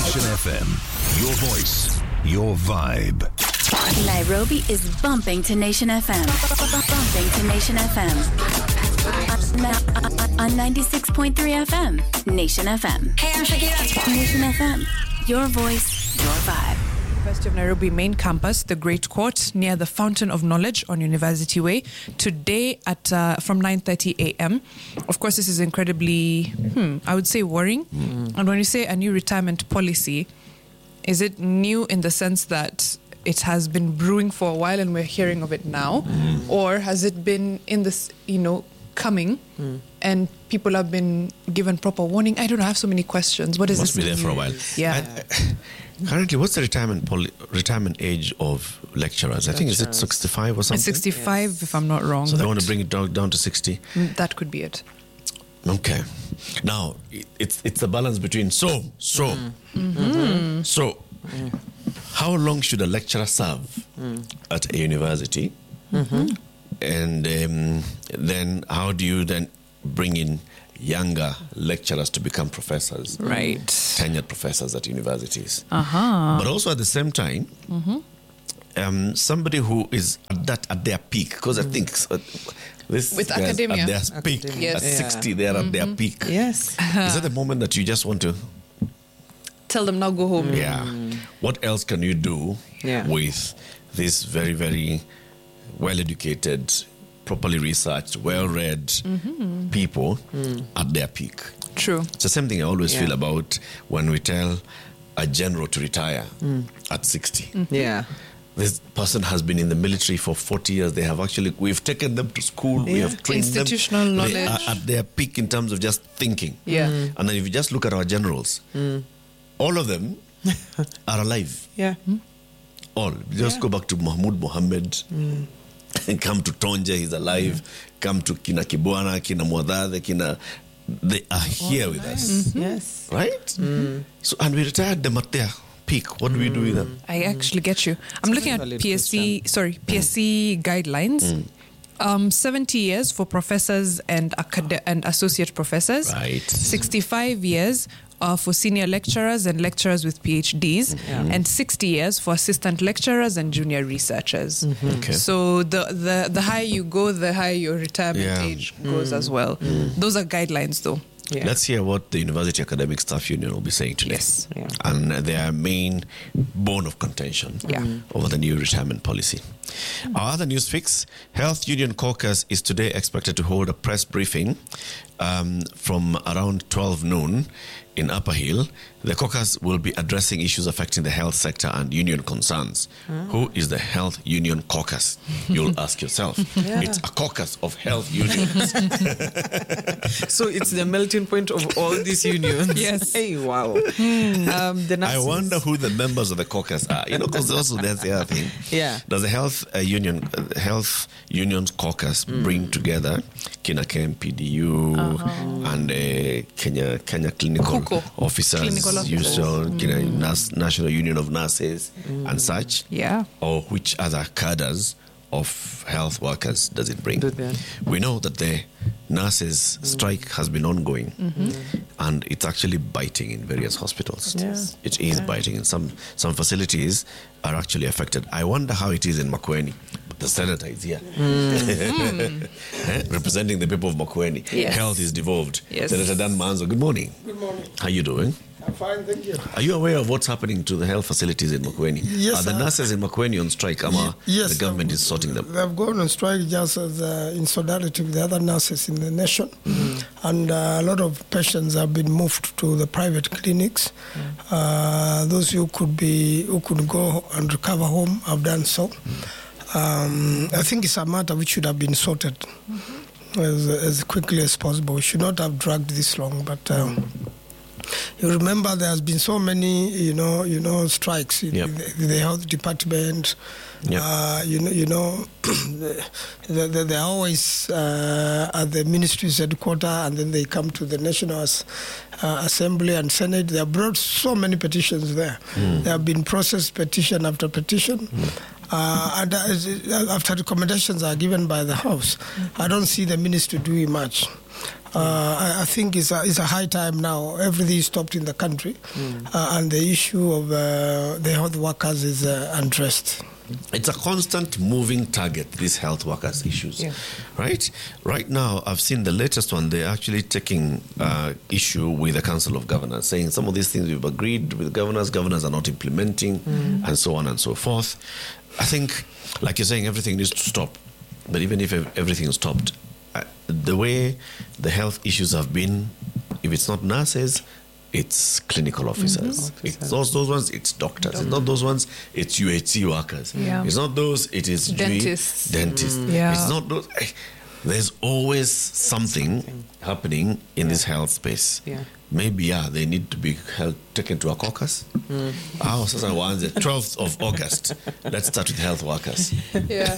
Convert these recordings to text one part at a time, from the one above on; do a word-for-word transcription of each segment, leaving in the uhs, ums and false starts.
Nation F M. Your voice, your vibe. Nairobi is bumping to Nation F M. Bumping to Nation F M. On ninety-six point three F M. Nation F M. Hey, I'm Shakira. Nation F M. Your voice, your vibe. University of Nairobi main campus, the Great Court, near the Fountain of Knowledge on University Way, today at uh, from nine thirty a.m. Of course, this is incredibly, hmm, I would say, worrying. Mm. And when you say a new retirement policy, is it new in the sense that it has been brewing for a while and we're hearing of it now? Mm. Or has it been in this, you know, coming mm. and people have been given proper warning? I don't know. I have so many questions. What is Must this? Must be there for a while. Yeah. I, I, Currently, what's the retirement poli- retirement age of lecturers? I think is it sixty-five or something? It's sixty-five, yes. If I'm not wrong. So they want to bring it down, down to sixty? That could be it. Okay. Now, it, it's it's the balance between so, so, mm-hmm. Mm-hmm. so. Mm. How long should a lecturer serve mm. at a university? Mm-hmm. And um, then how do you then bring in younger lecturers to become professors, right? Tenured professors at universities. Uh-huh. But also at the same time, mm-hmm. um, somebody who is at that at their peak, because mm. I think uh, this with academia at their peak academia. at Yes. sixty, they're mm-hmm. at their peak. Yes, is that the moment that you just want to tell them now go home? Mm. Yeah. What else can you do yeah. with this very very well-educated, properly researched, well-read mm-hmm. people mm. at their peak? True. It's the same thing I always yeah. feel about when we tell a general to retire mm. at sixty. Mm-hmm. Yeah. This person has been in the military for forty years. They have actually, we've taken them to school. Yeah. We have trained Institutional them. knowledge. They are at their peak in terms of just thinking. Yeah. Mm. And then if you just look at our generals, mm. all of them are alive. Yeah. Mm. All. Just yeah. go back to Mahmoud Mohammed. Mm. And come to Tonje, he's alive. Mm. Come to Kina Kibwana, Kina Mwadade, Kina... They are here oh, with nice. us. Mm-hmm. Yes. Right? Mm. So, and we retired them at their peak. What do we do with them? I actually get you. I'm looking at P S C, sorry, P S C mm. guidelines. Mm. Um, seventy years for professors and acad- and associate professors. Right. sixty-five years uh, for senior lecturers and lecturers with P H Ds, mm-hmm. and sixty years for assistant lecturers and junior researchers. Mm-hmm. Okay. So the, the, the higher you go, the higher your retirement yeah. age goes mm. as well. Mm. Those are guidelines, though. Yeah. Let's hear what the University Academic Staff Union will be saying today. Yes. Yeah. And their main bone of contention yeah. over the new retirement policy. Mm. Our other news fix, Health Union Caucus is today expected to hold a press briefing um, from around twelve noon in Upper Hill. The caucus will be addressing issues affecting the health sector and union concerns. Mm. Who is the Health Union Caucus? You'll ask yourself. Yeah. It's a caucus of health unions. So it's the melting point of all these unions. Yes. Hey, wow. Um, the I wonder who the members of the caucus are. You know, because also that's the other thing. Yeah. Does the health uh, union, uh, health unions caucus mm. bring together Kinakem, P D U, uh-huh. and uh, Kenya Kenya Clinical Kuko. Officers, Clinical officers. usual Mm. Kenya Nas- National Union of Nurses, mm. and such? Yeah. Or which other cadres of health workers does it bring? We know that the nurses' mm. strike has been ongoing, mm-hmm. and it's actually biting in various hospitals. Yeah. It is yeah. biting, and some, some facilities are actually affected. I wonder how it is in Makueni. The senator is here, mm. eh? representing the people of Makueni. Yes. Health is devolved. Yes. Senator Dan Manzo, good morning. Good morning. How are you doing? I'm fine, thank you. Are you aware of what's happening to the health facilities in Makueni? Yes, Are the sir. nurses in Makueni on strike? Ama yes, the government is sorting them? They've gone on strike just as uh, in solidarity with the other nurses in the nation. Mm-hmm. And uh, a lot of patients have been moved to the private clinics. Mm-hmm. Uh, those who could be who could go and recover home have done so. Mm-hmm. Um, I think it's a matter which should have been sorted mm-hmm. as, as quickly as possible. We should not have dragged this long, but um, mm-hmm. you remember there has been so many, you know, you know, strikes in yep. the, the health department. Yep. Uh, you know, you know, they, they, they're always uh, at the ministry's headquarters, and then they come to the National uh, Assembly and Senate. They have brought so many petitions there. Mm. There have been processed petition after petition. Mm. Uh, and uh, after recommendations are given by the House, I don't see the ministry doing much. Uh, I, I think it's a, it's a high time now. Everything is stopped in the country, mm. uh, and the issue of uh, the health workers is uh, addressed. It's a constant moving target, these health workers issues, yeah. right? Right now, I've seen the latest one. They're actually taking uh, issue with the Council of Governors, saying some of these things we've agreed with governors, governors are not implementing, mm. and so on and so forth. I think, like you're saying, everything needs to stop. But even if everything is stopped, uh, the way the health issues have been, if it's not nurses, it's clinical officers. Mm-hmm. It's those, those ones, it's doctors. It's not those ones, it's U H C workers. Yeah. It's not those, it is dentists. G- dentists. Mm. Yeah. It's not those. There's always something, something. happening in yeah. this health space. Yeah. Maybe, yeah, they need to be held, taken to a caucus. Mm. Oh, so the twelfth of August. Let's start with health workers. Yeah.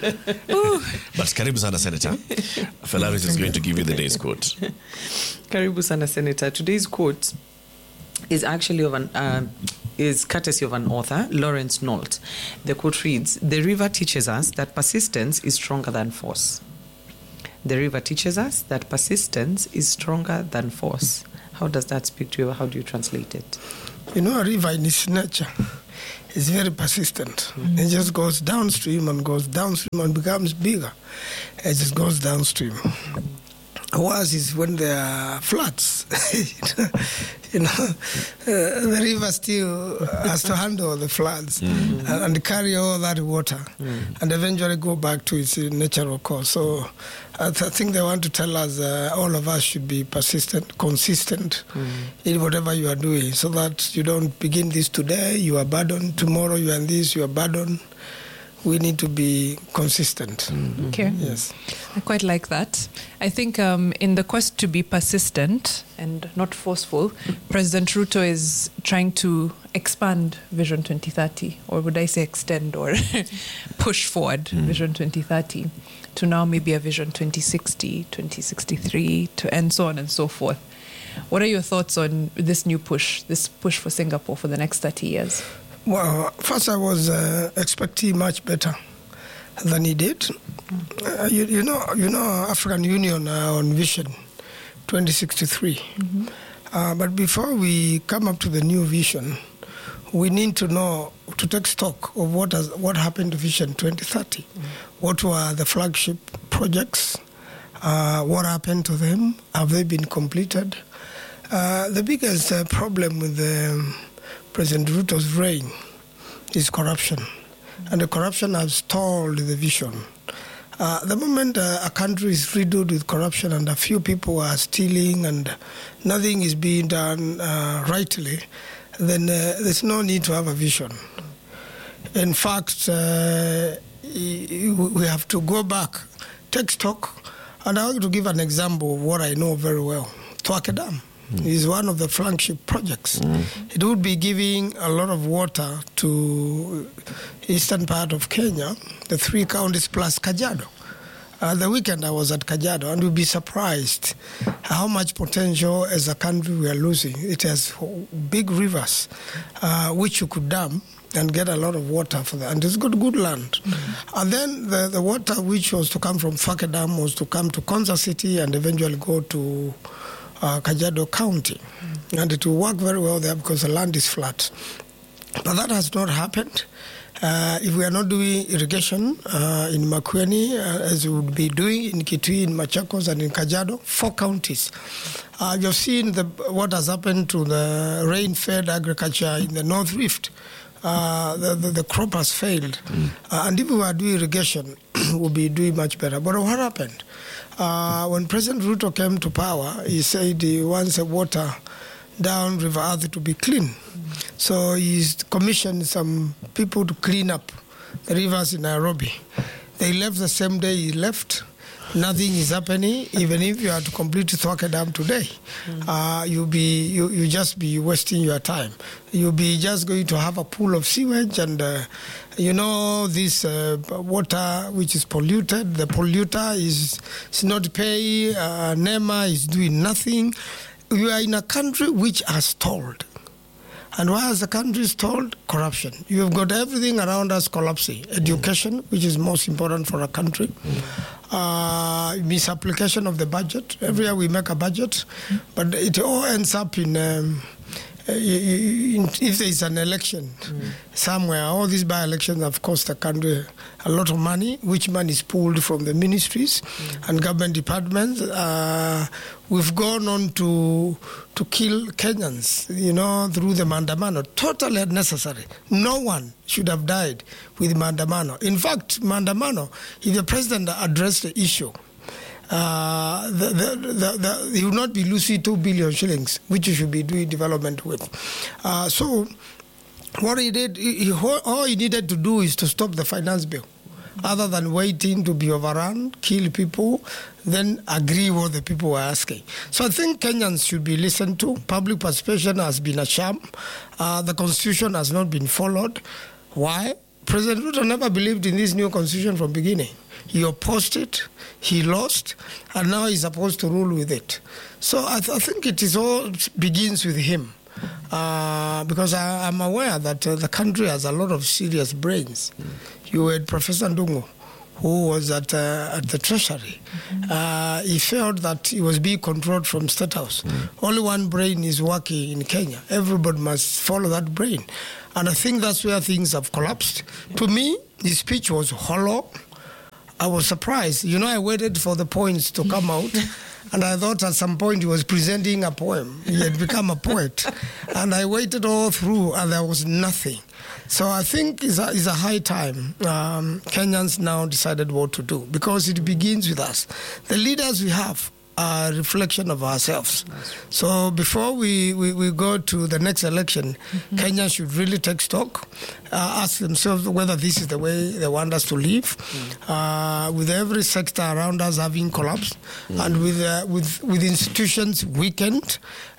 But Karibu Sana Senator. Felaris is going to give you the day's quote. Karibu Sana Senator. Today's quote is actually of an uh, is courtesy of an author, Lawrence Nault. The quote reads, "The river teaches us that persistence is stronger than force." The river teaches us that persistence is stronger than force. How does that speak to you? How do you translate it? You know, a river in its nature is very persistent. Mm-hmm. It just goes downstream and goes downstream and becomes bigger. It just goes downstream. Mm-hmm. Worse is when there are floods. You know, uh, the river still has to handle the floods mm-hmm. and, and carry all that water mm-hmm. and eventually go back to its natural course. So I, th- I think they want to tell us uh, all of us should be persistent, consistent mm-hmm. in whatever you are doing, so that you don't begin this today, you are burdened, tomorrow you are in this, you are burdened. We need to be consistent. Mm-hmm. Okay. Yes. I quite like that. I think um, in the quest to be persistent and not forceful, President Ruto is trying to expand Vision twenty thirty, or would I say extend or push forward mm. Vision twenty thirty to now maybe a Vision twenty sixty, twenty sixty-three, to and so on and so forth. What are your thoughts on this new push, this push for Singapore for the next thirty years? Well, first I was uh, expecting much better than he did. Uh, you, you know, you know, African Union uh, on Vision twenty sixty-three. Mm-hmm. Uh, but before we come up to the new vision, we need to know, to take stock of what has what happened to Vision twenty thirty. Mm-hmm. What were the flagship projects? Uh, what happened to them? Have they been completed? Uh, the biggest uh, problem with the President Ruto's reign is corruption, and the corruption has stalled the vision. Uh, the moment uh, a country is riddled with corruption and a few people are stealing and nothing is being done uh, rightly, then uh, there's no need to have a vision. In fact, uh, we have to go back, take stock, and I want to give an example of what I know very well. Twake Dam mm. is one of the flagship projects. Mm. It would be giving a lot of water to eastern part of Kenya, the three counties plus Kajiado. Uh, the weekend I was at Kajiado, and you'll be surprised how much potential as a country we are losing. It has big rivers, uh, which you could dam and get a lot of water for that. And it's got good land. Mm-hmm. And then the, the water which was to come from Twake Dam was to come to Konza City and eventually go to uh, Kajiado County. Mm-hmm. And it will work very well there because the land is flat. But that has not happened. Uh, if we are not doing irrigation uh, in Makueni, uh, as we would be doing in Kitui, in Machakos, and in Kajiado, four counties. Uh, you've seen the, what has happened to the rain-fed agriculture in the North Rift. Uh, the, the, the crop has failed. Mm. Uh, and if we were doing irrigation, we'll be doing much better. But what happened? Uh, when President Ruto came to power, he said he wants the water down River Athi to be clean. Mm. So he's commissioned some people to clean up the rivers in Nairobi. They left the same day he left. Nothing is happening. Even if you are to complete Twake Dam today, mm. uh, you'll be you you just be wasting your time. You'll be just going to have a pool of sewage, and uh, you know this uh, water which is polluted. The polluter is is not paying. Uh, NEMA is doing nothing. We are in a country which has stalled. And why has the country stalled? Corruption. You've got everything around us collapsing. Education, which is most important for a country. Mm. uh, misapplication of the budget. Every year we make a budget, but it all ends up in... Um, if there is an election mm. somewhere, all these by-elections have cost the country a lot of money, which money is pulled from the ministries mm. and government departments. Uh, we've gone on to to kill Kenyans, you know, through the Maandamano. Totally unnecessary. No one should have died with Maandamano. In fact, Maandamano, if the president addressed the issue, Uh, the, the, the, the, he would not be losing two billion shillings, which you should be doing development with. Uh, so, what he did, he, he, all he needed to do is to stop the finance bill, other than waiting to be overrun, kill people, then agree what the people were asking. So, I think Kenyans should be listened to. Public participation has been a sham. Uh, the constitution has not been followed. Why? President Ruto never believed in this new constitution from the beginning. He opposed it, he lost, and now he's supposed to rule with it. So I, th- I think it is all begins with him, uh, because I, I'm aware that uh, the country has a lot of serious brains. Mm. You had Professor Ndungu, who was at uh, at the Treasury. Mm-hmm. Uh, he felt that he was being controlled from State House. Mm. Only one brain is working in Kenya. Everybody must follow that brain. And I think that's where things have collapsed. Yeah. To me, his speech was hollow. I was surprised. You know, I waited for the points to come out, and I thought at some point he was presenting a poem. He had become a poet. And I waited all through, and there was nothing. So I think it's a, it's a high time um, Kenyans now decided what to do, because it begins with us. The leaders we have are a reflection of ourselves. So before we, we, we go to the next election, mm-hmm. Kenyans should really take stock, uh, ask themselves whether this is the way they want us to live, mm. uh, with every sector around us having collapsed, mm. and with, uh, with, with institutions weakened.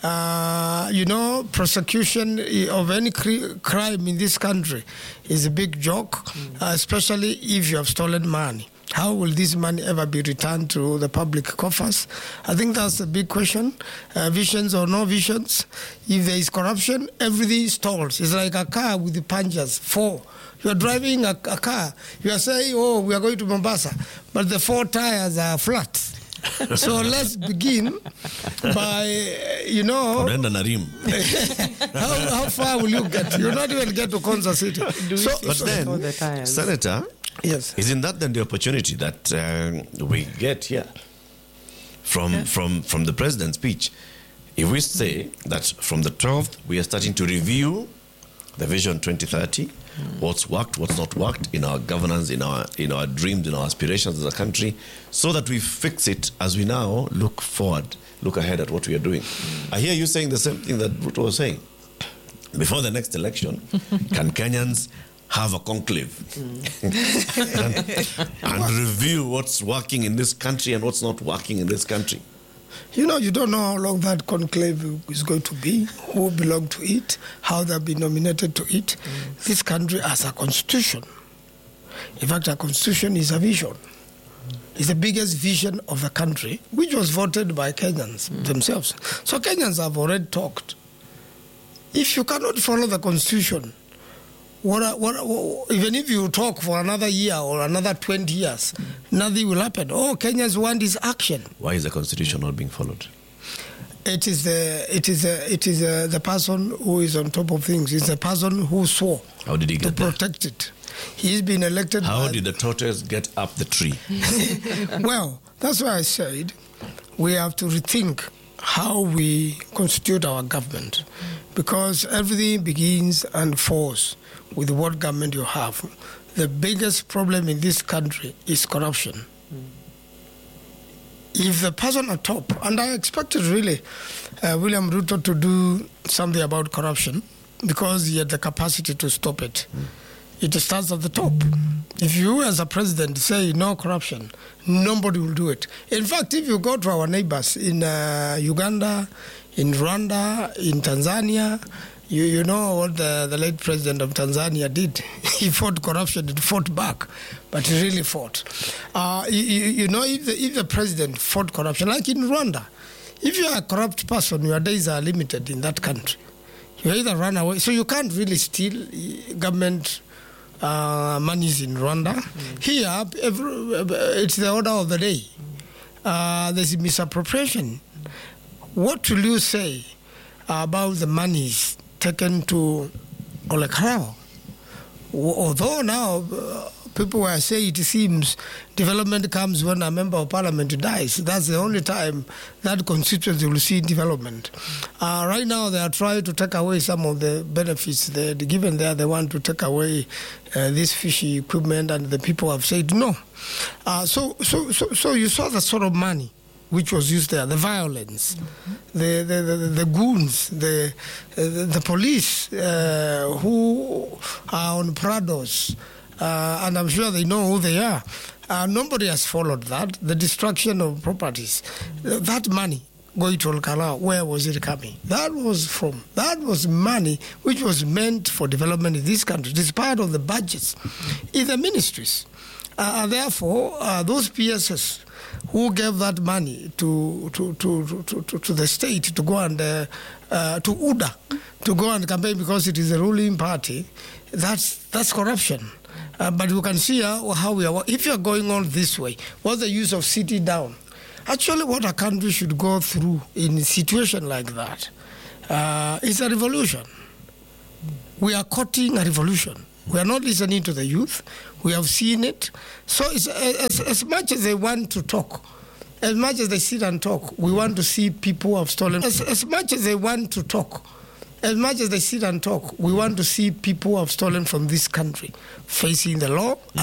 Uh, you know, prosecution of any cri- crime in this country is a big joke, mm. uh, especially if you have stolen money. How will this money ever be returned to the public coffers? I think that's a big question. Uh, visions or no visions. If there is corruption, everything stalls. It's like a car with the punctures, four. You are driving a, a car. You are saying, oh, we are going to Mombasa, but the four tires are flat. So let's begin by, you know, how, how far will you get? You'll not even get to Konza City. So, but so then, the Senator, yes, isn't that then the opportunity that uh, we get here from, yeah. from, from the president's speech? If we say that from the twelfth, we are starting to review the Vision twenty thirty, mm. what's worked, what's not worked in our governance, in our in our dreams, in our aspirations as a country, so that we fix it as we now look forward, look ahead at what we are doing. Mm. I hear you saying the same thing that Ruto was saying. Before the next election, can Kenyans have a conclave mm. and, and review what's working in this country and what's not working in this country? You know, you don't know how long that conclave is going to be, who belong to it, how they'll be nominated to it. Mm. This country has a constitution. In fact, a constitution is a vision. It's the biggest vision of the country, which was voted by Kenyans mm. themselves. So Kenyans have already talked. If you cannot follow the constitution, What, what, what, even if you talk for another year or another twenty years, mm. nothing will happen. All Kenyans want is action. Why is the constitution not being followed? It is the it is the, it is the, the person who is on top of things. It's the person who swore How did he get to protect there? it. He's been elected. How by did the tortoise get up the tree? Well, that's why I said we have to rethink how we constitute our government, because everything begins and falls with what government you have. The biggest problem in this country is corruption. Mm. If the person at top, and I expected really uh, William Ruto to do something about corruption, because he had the capacity to stop it. Mm. It starts at the top. If you as a president say no corruption, nobody will do it. In fact, if you go to our neighbors in uh, Uganda, in Rwanda, in Tanzania, You, you know what the, the late president of Tanzania did? He fought corruption, he fought back, but he really fought. Uh, you, you know, if the, if the president fought corruption, like in Rwanda, if you are a corrupt person, your days are limited in that country. You either run away, so you can't really steal government uh, monies in Rwanda. Mm. Here, every, it's the order of the day. Uh, there's misappropriation. What will you say about the monies taken to Olekaro? Although now uh, people were saying it seems development comes when a member of parliament dies. That's the only time that constituency will see development. Uh, right now they are trying to take away some of the benefits that given there. They want to take away uh, this fishy equipment, and the people have said no. Uh, so, so, so, so you saw the sort of money which was used there, the violence, mm-hmm. the, the, the, the goons, the, the, the police uh, who are on Prados, uh, and I'm sure they know who they are. Uh, nobody has followed that. The destruction of properties, mm-hmm. that money going to Olekaro, where was it coming? That was from, that was money which was meant for development in this country. It is part of the budgets in the ministries. Uh, therefore, uh, those P S S who gave that money to to, to, to, to, to the state to go and uh, uh, to U D A to go and campaign because it is the ruling party, that's that's corruption. Uh, but you can see how, how we are. If you are going on this way, what's the use of sitting down? Actually, what a country should go through in a situation like that uh, is a revolution. We are courting a revolution. We are not listening to the youth. We have seen it. So it's, as, as much as they want to talk, as much as they sit and talk, we want to see people who have stolen. As, as much as they want to talk, as much as they sit and talk, we want to see people who have stolen from this country facing the law.